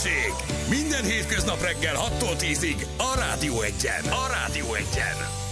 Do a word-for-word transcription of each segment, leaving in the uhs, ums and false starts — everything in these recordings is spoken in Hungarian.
Hőség! Minden hétköznap reggel hattól tízig a Rádió Egyen. A Rádió Egyen.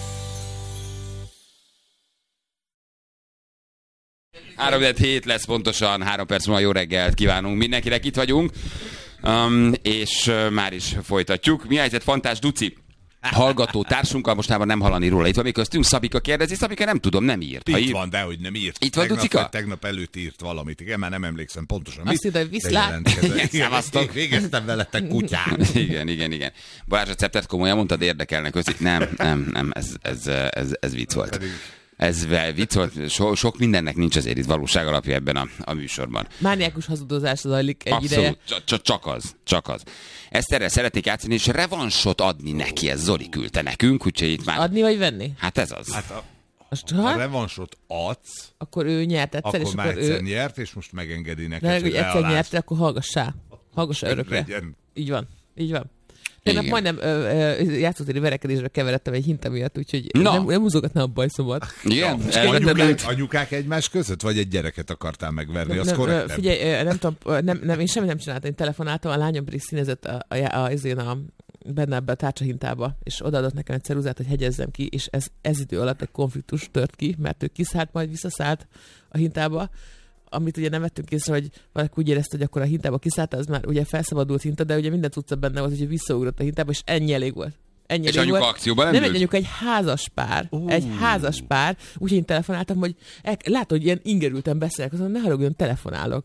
három hét lesz pontosan, három perc múlva jó reggelt kívánunk mindenkinek, itt vagyunk, um, és uh, már is folytatjuk. Mi a helyzet, Fantás Duci? Hallgató társunkkal, mostában nem hallani róla. Itt van még köztünk, Szabika kérdezi, Szabika nem tudom, nem írt. Itt ír... van, de hogy nem írt. Itt van, Ducika? Tegnap előtt írt valamit, igen, már nem emlékszem pontosan. Azt ide, hogy viszlát. Szevasztok, végeztem veletek kutyán. Igen, igen, igen. Balázs, a receptet komolyan mondtad, érdekelnek össze. Nem, nem, nem, ez, ez, ez, ez vicc volt. Pedig... Ez vicc volt, so, sok mindennek nincs azért itt valóság alapja ebben a, a műsorban. Mániákus hazudozás zajlik egy Abszolút, ideje. Abszolút, csak az, csak az. Ezt erre szeretnék játszani, és revansot adni neki, ez Zoli küldte nekünk, úgyhogy itt már... Adni vagy venni? Hát ez az. Hát a, most, ha ha? revansot adsz, akkor ő nyert egyszer, akkor és már akkor egyszer ő... nyert, és most megengedi neked, De hogy egyszer lealázd. nyert, akkor hallgassá. Hallgassá örökre. Legyen. Így van, így van. Tegnap majdnem játszótéri verekedésbe keveredtem egy hinta miatt, úgyhogy Na. nem, nem húzogatnám a bajszomat. Igen? Ja, anyukák, anyukák egymás között, vagy egy gyereket akartál megverni, Nem, az nem, korrektebb? figyelj, nem tudom, nem, nem, én semmit nem csináltam, én telefonáltam, a lányom pedig színezett a, a, a, a, a benne ebbe a tárcsahintába, és odaadott nekem egy ceruzát, hogy hegyezzem ki, és ez, ez idő alatt egy konfliktus tört ki, mert ő kiszállt, majd visszaszállt a hintába, amit ugye nem vettünk észre, hogy valaki úgy érezte, hogy akkor a hintába kiszállt, az már ugye felszabadult hinta, de ugye minden tudsz benne volt, hogy visszaugrott a hintába, és ennyi elég volt. Ennyi És elég anyuka volt. akcióban nem Nem ült? egy anyuka, egy házas pár. Uh. Egy házas pár. Úgyhogy én telefonáltam, hogy el, látod, hogy ilyen ingerülten beszélek, azon ne haragudjon, telefonálok.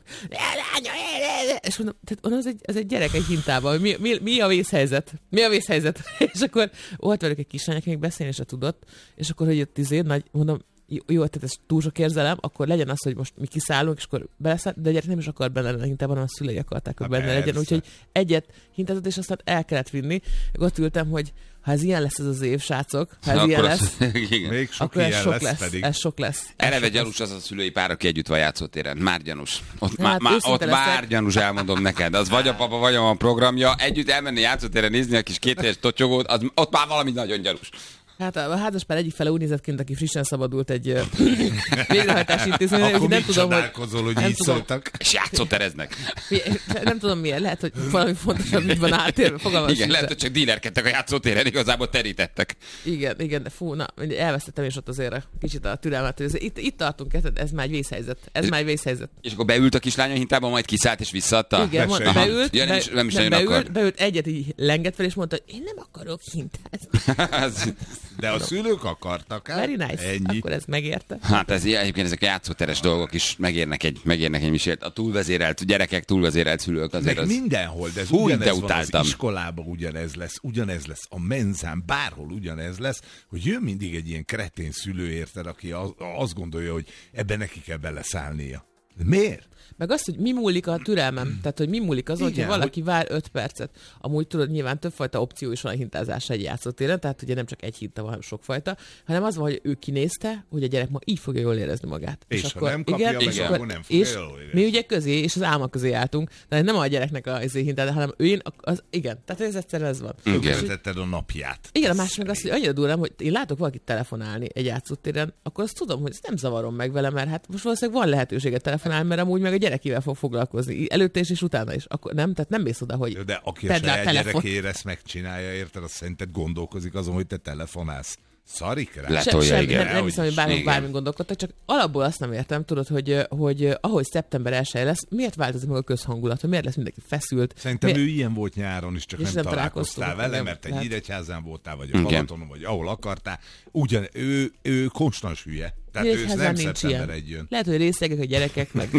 És mondom, tehát mondom, ez egy, ez egy gyerek egy hintában, hogy mi, mi, mi a vészhelyzet? Mi a vészhelyzet? És akkor volt velük egy kislány, aki még beszélni se tudott, és akkor, hogy jött izé, nagy, mondom, jó, tehát ez túl sok érzelem, akkor legyen az, hogy most mi kiszállunk, és akkor beleszáll, de a gyerek nem is akar benne lenni a hintában, hanem a szülei akarták, hogy Na benne persze. legyen, úgyhogy egyet hintázott, és aztán el kellett vinni. Ott ültem, hogy ha ez ilyen lesz ez az év, srácok, ha ez Akkor ilyen az- lesz, igen. Még sok akkor ez ilyen sok lesz, lesz, pedig. ez sok lesz. Ez Eleve sok gyanús az a szülői pár, aki együtt van játszótéren. Már gyanús. Ott, Ja, má, hát má, őszinte ott leszek. már gyanús, elmondom neked. Az vagy a papa, vagy a programja. Együtt elmenni játszótéren nézni a kis kétéres totyogót, az, ott már valami nagyon gyanús. Hát a házaspár egyik fele úgy nézett ki, aki frissen szabadult egy ö, végrehajtási intézményre, Akkor úgyhogy nem mit tudom, hogy... csodálkozol, hogy nem így tudom. szóltak? És játszótereznek. Figyelj, nem tudom miért, lehet, hogy valami fontosabb ügy van áttérve, fogalmam Igen, sincs, lehet, de- hogy csak dílerkedtek a játszótéren, igazából terítettek. Igen, igen, de fú, na, mindegy, elvesztettem is ott azért a kicsit a türelmet, hogy ez, itt, itt tartunk, ez, ez már egy vészhelyzet, ez már egy vészhelyzet. És akkor beült a kislány a hintába, majd kiszállt és visszaadta? Igen, Tessék. mondta, Aha. beült, Ja, nem is- nem is nem, nagyon beült, akar. beült, egyet így lengett fel, és mondta, hogy én nem akarok hintázni. Az- De a szülők akartak, hát? Very nice, Ennyi. akkor ez megérte. Hát ez egyébként ezek a játszóteres dolgok is megérnek egy, megérnek egy misért. A túlvezérelt gyerekek, túlvezérelt szülők azért Meg az... mindenhol, de ez Hú, ugyanez de van utáltam. az iskolában, ugyanez lesz, ugyanez lesz a menzán, bárhol ugyanez lesz, hogy jön mindig egy ilyen kretén szülő, érted, aki az, azt gondolja, hogy ebben neki kell beleszállnia. De miért? Meg azt, hogy mi múlik a türelmem. Tehát, hogy mi múlik azon, Igen, hogy valaki vár öt percet. Amúgy tudod, nyilván többfajta opció is van a hintázásra egy játszótéren, tehát ugye nem csak egy hinta van, hanem sokfajta, hanem az van, hogy ő kinézte, hogy a gyerek ma így fogja jól érezni magát. És ha nem kapja igen, meg, és akkor nem fogja és jól érezni. mi ugye közé, és az álma közé álltunk, de nem a gyereknek a hintát, hanem én, az, igen. Tehát ez egyszerűen ez van. Igen. Tönkretetted a napját. Igen, a másik meg az, hogy annyira durvám, hogy én látok valakit telefonálni egy játszótéren, akkor azt tudom, hogy ezt nem zavarom meg vele, mert hát most valószínűleg van lehetősége telefonálni, mert amúgy meg a gyerekével fog foglalkozni. Előtte is és utána is. Akkor nem, tehát nem mész oda, hogy De aki a tedd le a saját telefon. gyerekére ezt megcsinálja, érted, azt szerinted gondolkozik azon, hogy te telefonálsz. Szarik rá? Le- Se, Tolja, sem, igen. nem, nem hiszem, hogy bármi, Igen. bármi gondolkodtak, csak alapból azt nem értem, tudod, hogy, hogy ahogy szeptember elseje lesz, miért változik meg a közhangulat, hogy miért lesz mindenki feszült. Szerintem miért... ő ilyen volt nyáron is, csak És nem, nem találkoztál találkoztunk, vele, igen, mert egy lehet. Nyíregyházán voltál, vagy a Igen. Balatonon, vagy ahol akartál. Ugyan, ő, ő konstans hülye. Tehát ő Nyíregyházán nem nincs szeptember ilyen. egy jön. Lehet, hogy részegek a gyerekek, meg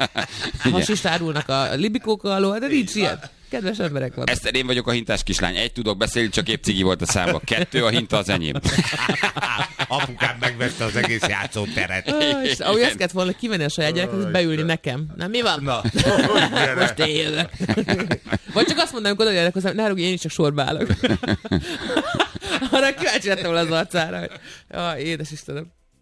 hasist árulnak a libikókkal alól, de nincs ilyen. Kedves emberek vannak. Eszter, én vagyok a hintás kislány. Egy tudok beszélni, csak épp cigi volt a számba. Kettő, a hinta az enyém. Apukám megvette az egész játszóteret. Ah, és ahogy azt kellett volna kivenni a saját gyereket, és beülni nekem. Na mi van? Na, Most én jövök. Vagy csak azt mondom, hogy oda jönnek hozzám, ne haragudj, én is csak sorba állok. Arra kíváncsi lettem volna az arcára, hogy jaj, édes Istenem.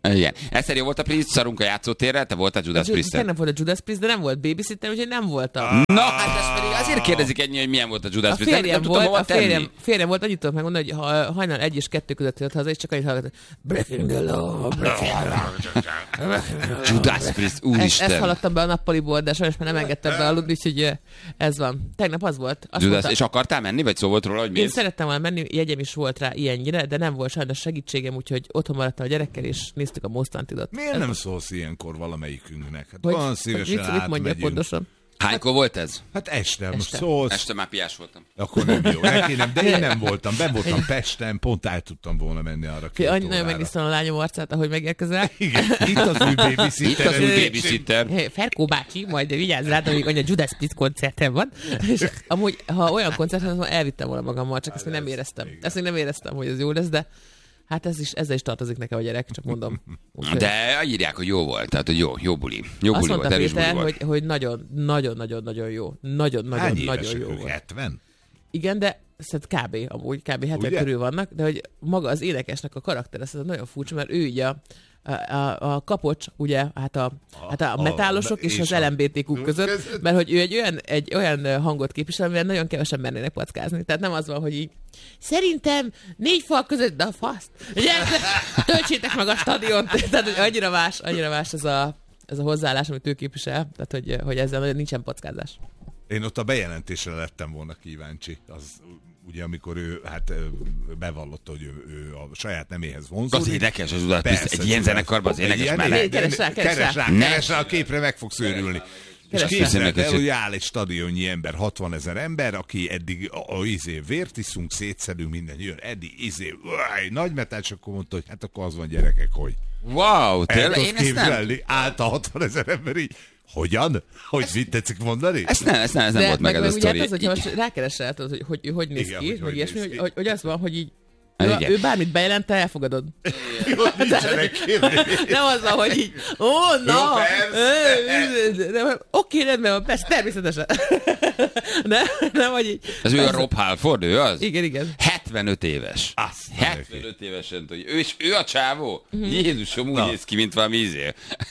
Igen. Egyszer jó volt a Priest, szarunk a játszótérre, te voltál Judas Priest-en. Nem volt a Judas Priest, de nem volt babysitter, úgyhogy nem voltam. Na, hát ez pedig azért kérdezik ennyi, hogy milyen volt a Judas A Priest. férjem volt, a férjem, férjem volt, annyit tudok megmondani, hogy ha hajnal egy és kettő között jött haza, és csak annyit hallgatott, breaking the law, breaking the law. Judas Priest, úristen. Ezt hallottam be a nappaliból, de sajnos már nem engedtem be aludni, úgyhogy ez van. Tegnap az volt. Judas, mondta, és akartál menni, vagy szó volt róla, hogy én mész? szerettem volna menni, jegyem is volt rá ilyennyire, de nem volt sajnos segítségem, úgyhogy otthon maradtam a gyerekkel, és néztük a Most Wanted-ot. Miért ez nem volt. szólsz ilyenkor valamelyikünknek? Hát Hogy, van szívesen hogy mit mondja átmegyünk. pontosan? Hánykor volt ez? Hát este, most Este. szólsz. Este már piás voltam. Akkor nem jó. Neki nem, de én nem voltam. Ben voltam Pesten, pont át tudtam volna menni arra két Annyi nagyon órára. megnéztem a lányom arcát, ahogy megérkezel. Igen, itt az új babysitter. Itt az új babysitter. Hey, Ferkó bácsi, majd vigyázz rád, amíg anya Judas Priest koncerten van. És amúgy, ha olyan koncerten van, elvittem volna magammal, csak ezt még nem éreztem. Ezt még nem éreztem, hogy ez jó lesz, de hát ez is, ezzel is tartozik nekem a gyerek, csak mondom. Úgyhogy De írják, hogy jó volt, tehát hogy jó, jó buli. Jó azt buli mondta volt, erős buli Péter, volt. hogy, hogy nagyon, nagyon, nagyon, nagyon jó. Nagyon, nagyon, Hány nagyon évesek jó ők? volt. hetven? Igen, de szerintem kb. Amúgy kb. hetven Ugye? körül vannak, de hogy maga az énekesnek a karakter, ez nagyon furcsa, mert ő így a, a, a, a kapocs, ugye, hát a, hát a a- metálosok és, és az a- el em bé té kú között, között. mert hogy ő egy olyan, egy olyan hangot képvisel, amivel nagyon kevesen mernének packázni. Tehát nem az van, hogy így szerintem négy fal között, de a faszt. Gyertek, töltsétek meg a stadiont. Tehát, hogy annyira más, annyira más ez a, ez a hozzáállás, amit ő képvisel, tehát, hogy, hogy ezzel nagyon nincsen packázás. Én ott a bejelentésre lettem volna kíváncsi. Az ugye, amikor ő hát ö, bevallotta, hogy ő, ő a saját neméhez vonzódik. Az énekes, az Judas Priest, Persze, egy ilyen Judas- zenekarban az énekes Ilyen- mellett. Keres rá, keres keres rá. rá, Ne. keres rá, a képre meg fogsz őrülni. És Keres rá. képzeld el, Köszönöm. hogy áll egy stadionnyi ember, hatvanezer ember, aki eddig a, a izé vért iszunk, szétszedünk, minden jön, eddig izé, uáj, nagy metál, és akkor mondta, hogy hát akkor az van, gyerekek, hogy Wow, el tényleg, tudsz én ezt nem... képzelni, állt a hatvanezer ember így, hogyan? Hogy mit tetszik mondani? Ezt nem, ezt nem, ez nem De volt meg ez a ugye sztori. hát az, hogyha most rákeresel, tudod, hogy, hogy ő hogy néz Igen, ki, hogy hogy, hogy ilyesmi, néz hogy, ki. hogy, hogy az van, hogy így Igen. ő, ő bármit bejelent, te elfogadod. Nincsenek kérdés. Nem az van, hogy így, ó, na, Jó, persze. ö, de- de- oké, rendben van, persze, természetesen. Nem, nem, hogy így. Ez ő a Rob Halford, ő az? Igen, igen. hetvenöt éves. Azt hetvenöt évesen, hogy ő, és ő a csávó? Mhm. Jézusom, úgy Na. néz ki, mint valami izé.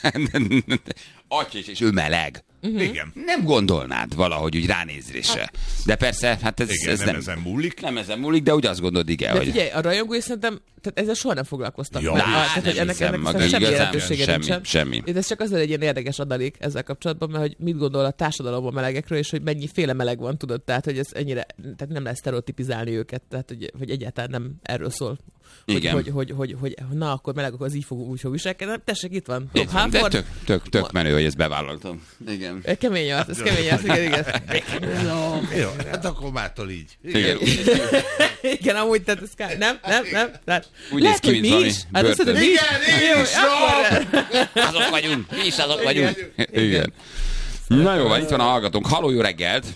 Atya is, és ő meleg. Igen. Nem gondolnád valahogy úgy ránézésre. De persze, hát ez, Igen, ez nem nem, ezen múlik. nem ezen múlik, de úgy azt gondolod, igen, De hogy... figyelj, a rajongói szerintem, tehát ezzel soha nem foglalkoztak. Ja, Mert- hát, tehát, hogy nem ennek, hiszem, ennek maga szerintem semmi igazán jelentősége semmi, nincsen. semmi. De ez csak azért egy ilyen érdekes adalék ezzel kapcsolatban, mert hogy mit gondol a társadalom a melegekről, és hogy mennyiféle meleg van, tudod, tehát hogy ez ennyire, tehát nem lehet sztereotipizálni őket, tehát hogy, hogy egyáltalán nem erről szól. Hogy, Igen. Hogy, hogy, hogy, hogy, hogy, na, akkor meleg, akkor az így fog, úgy fog viselkedni. Tessék, itt van. Itt van. De Halford. tök, tök, tök menő, hogy ezt bevállaltam. Igen. Kemény az, ez kemény az, igen, igen. Jó, hát akkor mától így. Igen. Igen, amúgy, tehát ez kár. Nem, nem, nem. Tehát, Úgy lehet, néz ki, hogy mint mi valami is. Hát azt börtön. mondod, mi is. Igen, én is, Akkor- Azok vagyunk, mi is azok vagyunk. Igen. Igen. Na jó, van, itt van a hallgatónk. Halló, jó reggelt!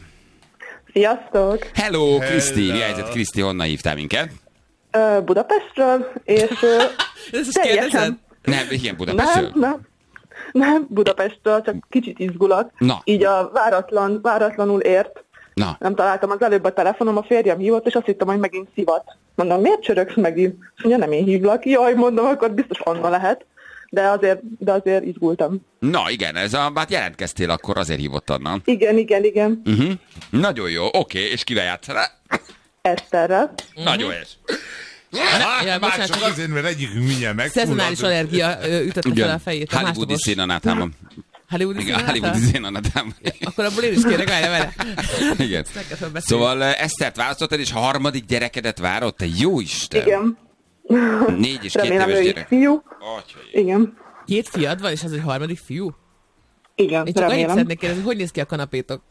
Sziasztok! Hello, Kriszti! Mi helyzet, Kriszti? Honnan hívtál minket? Ö, Budapestről, és ö, Ez is teljesen... kérdezed? Nem, igen, Nem, Budapestről. nem, nem, Budapestről, csak kicsit izgulok. Na. Így a váratlan, váratlanul ért. Na, Nem találtam az előbb a telefonom, a férjem hívott, és azt hittem, hogy megint szivat. Mondom, miért csörögsz megint? És mondja, nem én hívlak. Jaj, mondom, akkor biztos Anna lehet. De azért, de azért izgultam. na igen, ez a, hát jelentkeztél akkor, azért hívott Anna. Igen, igen, igen. Uh-huh. Nagyon jó, oké, és kivel játszanál? Eszterrel. Nagyon helyes. Hát, Ja, már bocsánat, csak csak azért, mert egyikünk mindjárt megfullad. szezonális allergia ö, ütötte fel a fejét. A Hollywoodi másnapos. szénanátámon. Hollywoodi Igen, színházal? Hollywoodi szénanátámon. Akkor abból én is kérek, várj, várj. Igen. Neked fel beszélni. Szóval eh, Esztert választottad, és a harmadik gyerekedet várod? Te jó Isten! Igen. Négy és két Remélem, éves ő is gyerek. fiú. Atya, Igen. Két fiad van, és az egy harmadik fiú? Igen, Én csak annyit remélem. szeretnék kérdezni, hogy néz ki a kanapétok?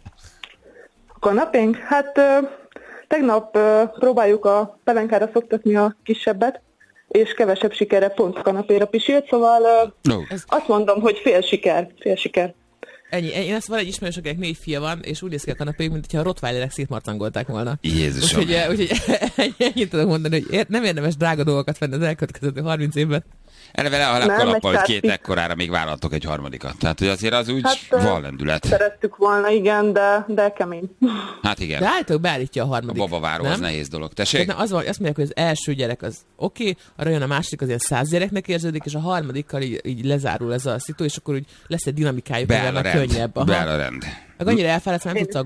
A kanapénk? Hát ö, tegnap ö, próbáljuk a pelenkára szoktatni a kisebbet, és kevesebb sikerre pont a kanapéra pisilt, szóval ö, no. azt mondom, hogy fél siker, fél siker. Ennyi. Én ezt van egy ismerős, akinek négy fia van, és úgy néz ki a kanapék, mint hogyha a rottweilerek szétmarcangolták volna. Jézusom. Úgyhogy, eh, úgyhogy ennyit tudok mondani, hogy ér- nem érdemes drága dolgokat venni az elkövetkező harminc évben. Eleve le a kalappal, hogy két ekkorára még vállaltok egy harmadikat. Tehát, hogy azért az úgy hát, van lendület. Szerettük volna, igen, de, de kemény. Hát igen. De állítólag beállítja a harmadik. A babaváró az nehéz dolog. Tessék? Tehát az van, azt mondják, hogy az első gyerek az oké, okay, arra jön a második, az ilyen száz gyereknek érződik, és a harmadikkal így, így lezárul ez a szitu, és akkor úgy lesz egy dinamikájuk, beáll a rend. könnyebb. Aha. Beáll a rend. Meg annyira elfáradsz, nem tudsz